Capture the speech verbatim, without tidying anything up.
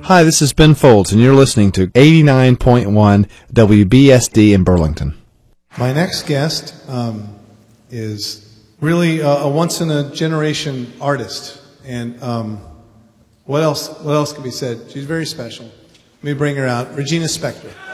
Hi, this is Ben Folds, and you're listening to eighty-nine point one W B S D in Burlington. My next guest um, is really a, a once-in-a-generation artist, and um, what else? What else can be said? She's very special. Let me bring her out, Regina Spektor.